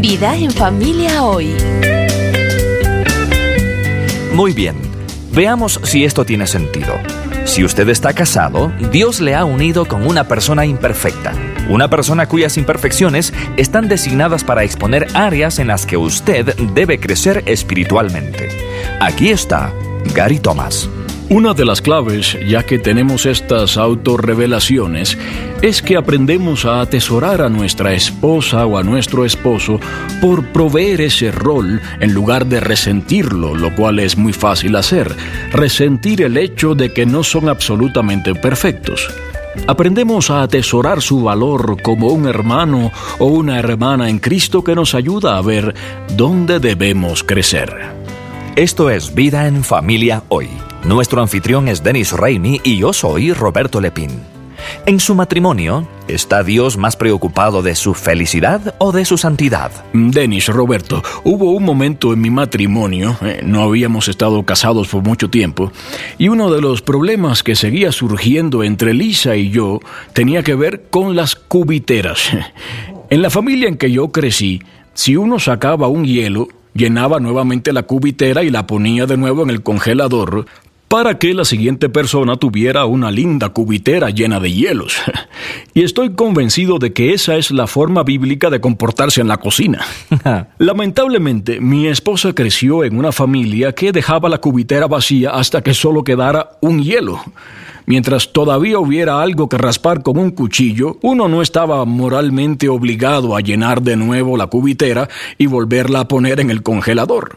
Vida en Familia Hoy. Muy bien, veamos si esto tiene sentido. Si usted está casado, Dios le ha unido con una persona imperfecta. Una persona cuyas imperfecciones están designadas para exponer áreas en las que usted debe crecer espiritualmente. Aquí está Gary Thomas. Una de las claves, ya que tenemos estas autorrevelaciones, es que aprendemos a atesorar a nuestra esposa o a nuestro esposo por proveer ese rol en lugar de resentirlo, lo cual es muy fácil hacer, resentir el hecho de que no son absolutamente perfectos. Aprendemos a atesorar su valor como un hermano o una hermana en Cristo que nos ayuda a ver dónde debemos crecer. Esto es Vida en Familia Hoy. Nuestro anfitrión es Dennis Rainey y yo soy Roberto Lepín. En su matrimonio, ¿está Dios más preocupado de su felicidad o de su santidad? Dennis, Roberto, hubo un momento en mi matrimonio, no habíamos estado casados por mucho tiempo, y uno de los problemas que seguía surgiendo entre Lisa y yo tenía que ver con las cubiteras. En la familia en que yo crecí, si uno sacaba un hielo, llenaba nuevamente la cubitera y la ponía de nuevo en el congelador para que la siguiente persona tuviera una linda cubitera llena de hielos. Y estoy convencido de que esa es la forma bíblica de comportarse en la cocina. Lamentablemente, mi esposa creció en una familia que dejaba la cubitera vacía hasta que solo quedara un hielo. Mientras todavía hubiera algo que raspar con un cuchillo, uno no estaba moralmente obligado a llenar de nuevo la cubitera y volverla a poner en el congelador.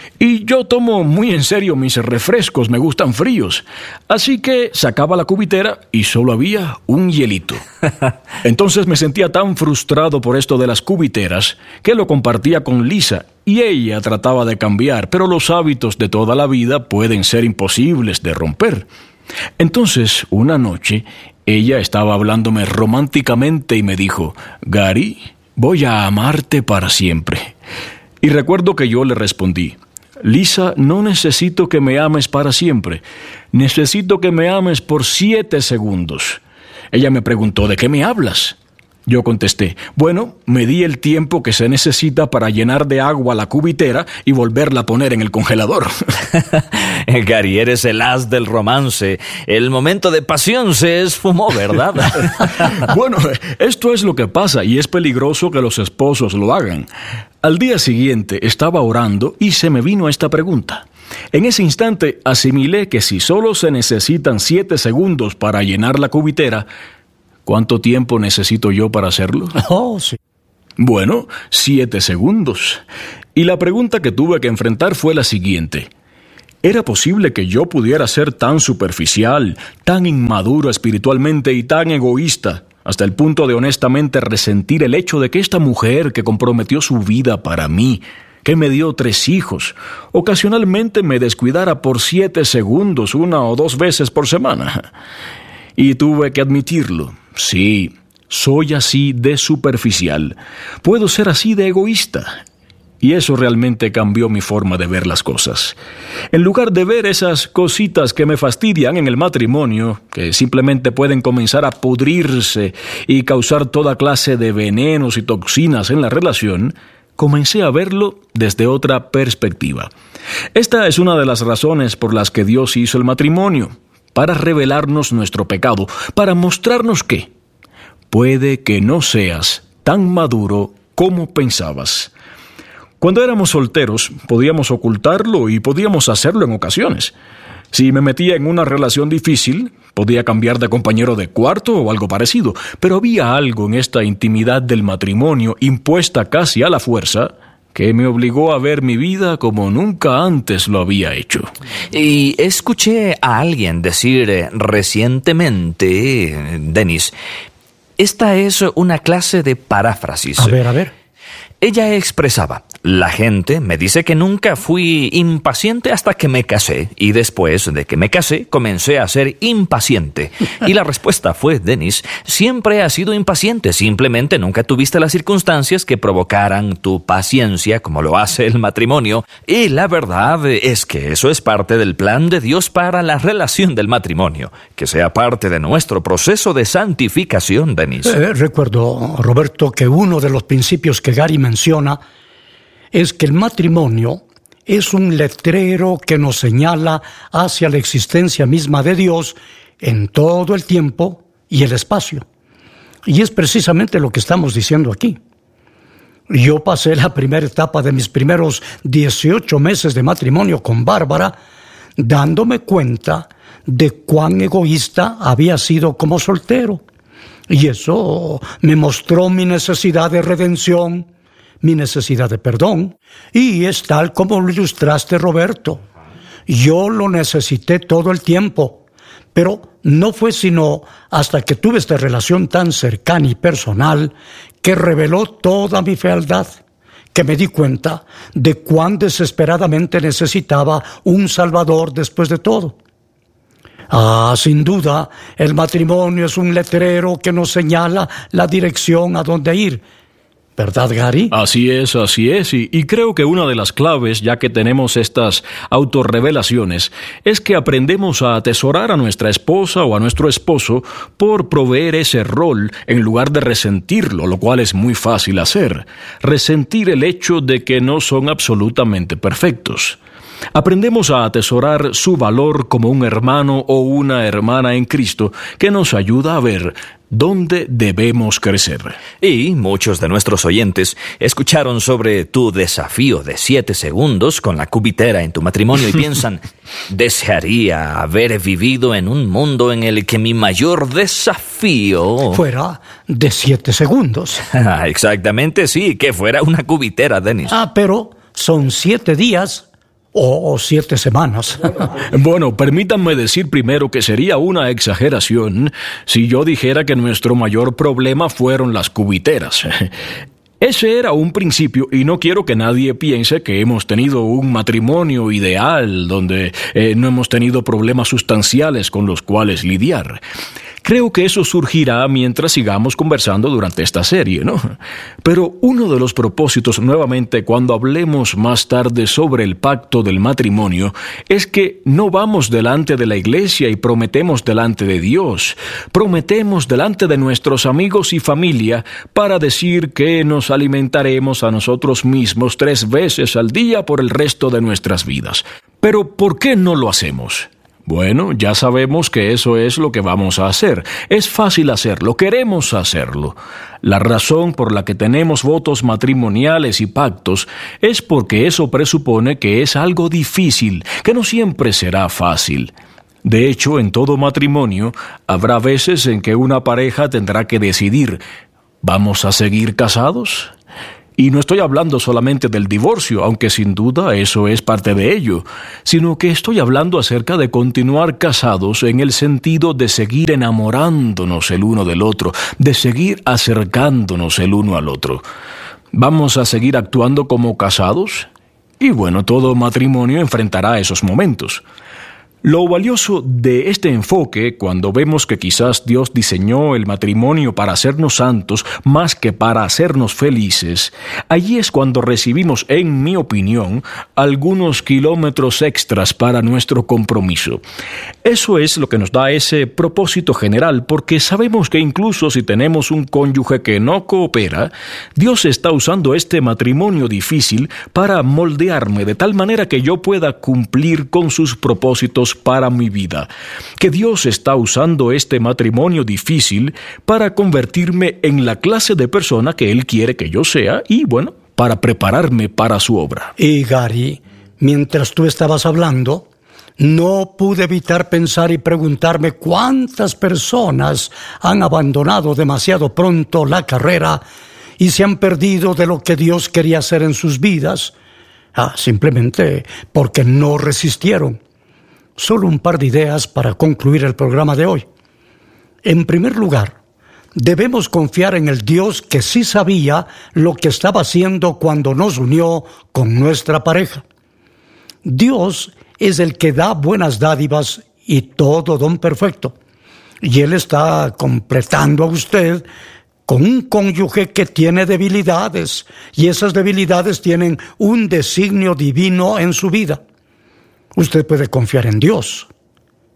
Y yo tomo muy en serio mis refrescos, me gustan fríos. Así que sacaba la cubitera y solo había un hielito. Entonces me sentía tan frustrado por esto de las cubiteras que lo compartía con Lisa y ella trataba de cambiar, pero los hábitos de toda la vida pueden ser imposibles de romper. Entonces, una noche, ella estaba hablándome románticamente y me dijo: Gary, voy a amarte para siempre. Y recuerdo que yo le respondí: Lisa, no necesito que me ames para siempre. Necesito que me ames por 7 segundos. Ella me preguntó: ¿de qué me hablas? Yo contesté: bueno, me di el tiempo que se necesita para llenar de agua la cubitera y volverla a poner en el congelador. Gary, eres el as del romance. El momento de pasión se esfumó, ¿verdad? Bueno, esto es lo que pasa y es peligroso que los esposos lo hagan. Al día siguiente estaba orando y se me vino esta pregunta. En ese instante asimilé que si solo se necesitan 7 segundos para llenar la cubitera, ¿cuánto tiempo necesito yo para hacerlo? Sí. Bueno, 7 segundos. Y la pregunta que tuve que enfrentar fue la siguiente: ¿era posible que yo pudiera ser tan superficial, tan inmaduro espiritualmente y tan egoísta, hasta el punto de honestamente resentir el hecho de que esta mujer que comprometió su vida para mí, que me dio 3 hijos, ocasionalmente me descuidara por 7 segundos 1 o 2 veces por semana? Y tuve que admitirlo. Sí, soy así de superficial. Puedo ser así de egoísta. Y eso realmente cambió mi forma de ver las cosas. En lugar de ver esas cositas que me fastidian en el matrimonio, que simplemente pueden comenzar a pudrirse y causar toda clase de venenos y toxinas en la relación, comencé a verlo desde otra perspectiva. Esta es una de las razones por las que Dios hizo el matrimonio: para revelarnos nuestro pecado, para mostrarnos que puede que no seas tan maduro como pensabas. Cuando éramos solteros, podíamos ocultarlo y podíamos hacerlo en ocasiones. Si me metía en una relación difícil, podía cambiar de compañero de cuarto o algo parecido, pero había algo en esta intimidad del matrimonio, impuesta casi a la fuerza, que me obligó a ver mi vida como nunca antes lo había hecho. Y escuché a alguien decir recientemente, Dennis, esta es una clase de paráfrasis. A ver. Ella expresaba: la gente me dice que nunca fui impaciente hasta que me casé, y después de que me casé comencé a ser impaciente. Y la respuesta fue: Dennis, siempre has sido impaciente, simplemente nunca tuviste las circunstancias que provocaran tu paciencia como lo hace el matrimonio. Y la verdad es que eso es parte del plan de Dios para la relación del matrimonio, que sea parte de nuestro proceso de santificación, Dennis. Recuerdo, Roberto, que uno de los principios que Gary menciona es que el matrimonio es un letrero que nos señala hacia la existencia misma de Dios en todo el tiempo y el espacio. Y es precisamente lo que estamos diciendo aquí. Yo pasé la primera etapa de mis primeros 18 meses de matrimonio con Bárbara dándome cuenta de cuán egoísta había sido como soltero. Y eso me mostró mi necesidad de redención, mi necesidad de perdón. Y es tal como lo ilustraste, Roberto. Yo lo necesité todo el tiempo, pero no fue sino hasta que tuve esta relación tan cercana y personal que reveló toda mi fealdad, que me di cuenta de cuán desesperadamente necesitaba un Salvador después de todo. Sin duda, el matrimonio es un letrero que nos señala la dirección a dónde ir. ¿Verdad, Gary? Así es, y creo que una de las claves, ya que tenemos estas autorrevelaciones, es que aprendemos a atesorar a nuestra esposa o a nuestro esposo por proveer ese rol en lugar de resentirlo, lo cual es muy fácil hacer. Resentir el hecho de que no son absolutamente perfectos. Aprendemos a atesorar su valor como un hermano o una hermana en Cristo que nos ayuda a ver dónde debemos crecer. Y muchos de nuestros oyentes escucharon sobre tu desafío de 7 segundos con la cubitera en tu matrimonio y piensan, desearía haber vivido en un mundo en el que mi mayor desafío fuera de 7 segundos. Exactamente, sí, que fuera una cubitera, Dennis. Pero son 7 días o 7 semanas. Bueno, permítanme decir primero que sería una exageración si yo dijera que nuestro mayor problema fueron las cubiteras. Ese era un principio y no quiero que nadie piense que hemos tenido un matrimonio ideal donde no hemos tenido problemas sustanciales con los cuales lidiar. Creo que eso surgirá mientras sigamos conversando durante esta serie, ¿no? Pero uno de los propósitos, nuevamente, cuando hablemos más tarde sobre el pacto del matrimonio, es que no vamos delante de la iglesia y prometemos delante de Dios. Prometemos delante de nuestros amigos y familia para decir que nos alimentaremos a nosotros mismos 3 veces al día por el resto de nuestras vidas. Pero, ¿por qué no lo hacemos? Bueno, ya sabemos que eso es lo que vamos a hacer. Es fácil hacerlo, queremos hacerlo. La razón por la que tenemos votos matrimoniales y pactos es porque eso presupone que es algo difícil, que no siempre será fácil. De hecho, en todo matrimonio habrá veces en que una pareja tendrá que decidir, ¿vamos a seguir casados? Y no estoy hablando solamente del divorcio, aunque sin duda eso es parte de ello, sino que estoy hablando acerca de continuar casados en el sentido de seguir enamorándonos el uno del otro, de seguir acercándonos el uno al otro. ¿Vamos a seguir actuando como casados? Y bueno, todo matrimonio enfrentará esos momentos. Lo valioso de este enfoque, cuando vemos que quizás Dios diseñó el matrimonio para hacernos santos más que para hacernos felices, allí es cuando recibimos, en mi opinión, algunos kilómetros extras para nuestro compromiso. Eso es lo que nos da ese propósito general, porque sabemos que incluso si tenemos un cónyuge que no coopera, Dios está usando este matrimonio difícil para moldearme de tal manera que yo pueda cumplir con sus propósitos para mi vida, que Dios está usando este matrimonio difícil para convertirme en la clase de persona que Él quiere que yo sea y, bueno, para prepararme para su obra. Y Gary, mientras tú estabas hablando, no pude evitar pensar y preguntarme cuántas personas han abandonado demasiado pronto la carrera y se han perdido de lo que Dios quería hacer en sus vidas, simplemente porque no resistieron. Solo un par de ideas para concluir el programa de hoy. En primer lugar, debemos confiar en el Dios que sí sabía lo que estaba haciendo cuando nos unió con nuestra pareja. Dios es el que da buenas dádivas y todo don perfecto. Y Él está completando a usted con un cónyuge que tiene debilidades, y esas debilidades tienen un designio divino en su vida. Usted puede confiar en Dios.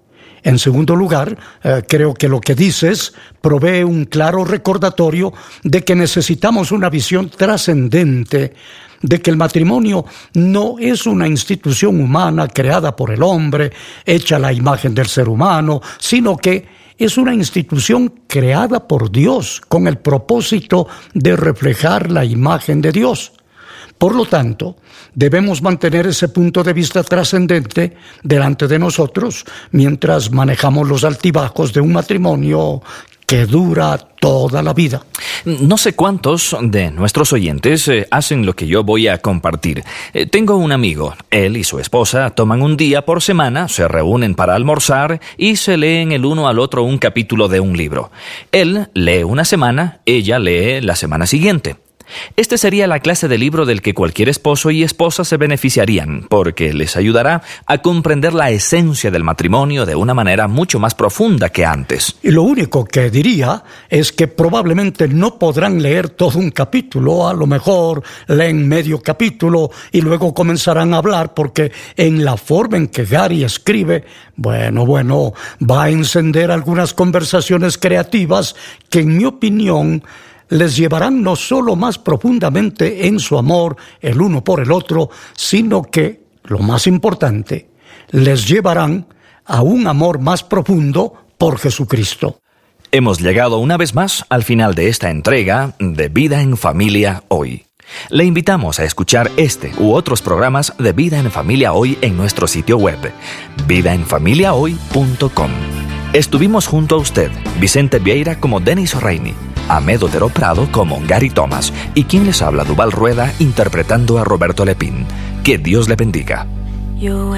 En segundo lugar, creo que lo que dices provee un claro recordatorio de que necesitamos una visión trascendente, de que el matrimonio no es una institución humana creada por el hombre, hecha a la imagen del ser humano, sino que es una institución creada por Dios con el propósito de reflejar la imagen de Dios. Por lo tanto, debemos mantener ese punto de vista trascendente delante de nosotros mientras manejamos los altibajos de un matrimonio que dura toda la vida. No sé cuántos de nuestros oyentes hacen lo que yo voy a compartir. Tengo un amigo, él y su esposa toman un día por semana, se reúnen para almorzar y se leen el uno al otro un capítulo de un libro. Él lee una semana, ella lee la semana siguiente. Este sería la clase de libro del que cualquier esposo y esposa se beneficiarían, porque les ayudará a comprender la esencia del matrimonio de una manera mucho más profunda que antes. Y lo único que diría es que probablemente no podrán leer todo un capítulo, a lo mejor leen medio capítulo y luego comenzarán a hablar, porque en la forma en que Gary escribe, bueno, va a encender algunas conversaciones creativas que, en mi opinión, les llevarán no solo más profundamente en su amor el uno por el otro, sino que, lo más importante, les llevarán a un amor más profundo por Jesucristo. Hemos llegado una vez más al final de esta entrega de Vida en Familia Hoy. Le invitamos a escuchar este u otros programas de Vida en Familia Hoy en nuestro sitio web, vidaenfamiliahoy.com. Estuvimos junto a usted, Vicente Vieira como Denis Reini, Ahmed Otero Prado como Gary Thomas y quien les habla, Duval Rueda, interpretando a Roberto Lepín. Que Dios le bendiga.